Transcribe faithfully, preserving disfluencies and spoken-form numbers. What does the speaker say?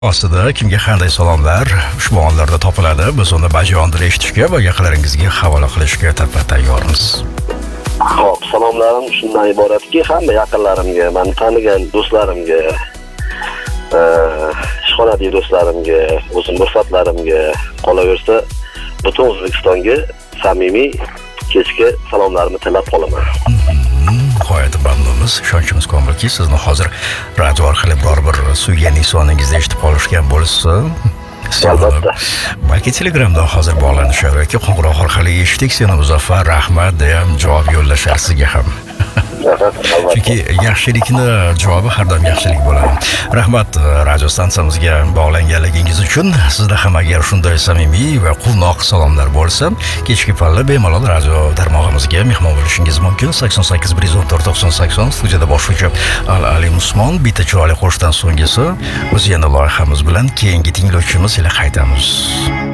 Ostida kimga qanday salomlar ushbu onlarda topiladi. Biz uni bajondir eshitishga va yaqinlaringizga havola qilishga albatta tayyormiz. Xo'p, salomlarim shundan iboratki, hamma yaqinlarimga, meni tanigan do'stlarimga, ishxonadagi do'stlarimga, o'zim ruxsatlarimga, qolaversa, butun O'zbekistonga samimiy kechki salomlarimni tilab qolaman. G'oyat mamnunmiz. Ishonchimiz komilki, sizni hozir radio orqali biror bir suygan insoningizda eshitib qolishgan bo'lsa, albatta. Balki Telegramda hozir bog'lanishar yoki qo'ng'iroq orqali eshitdik seni Muzaffar, rahmat deb javob yo'llashar sizga ham. Chunki yaxshilikni javobi har doim yaxshilik bo'ladi. Rahmat radio stansiyamizga bog'langanligingiz uchun. Sizda ham agar shunday samimiy va quvnoq salomlar bo'lsa, kechki palla bemalol radio tarmog'imizga mehmon bo'lishingiz mumkin. sakson sakkiz bir yuz o'n to'rt to'qson sakson studiyada boshlovchi Ali Musmon. Bitta chiroyli qo'shdan so'nggisi biz yana loyihamiz bilan keyingi tinglovchimiz ila qaytamiz.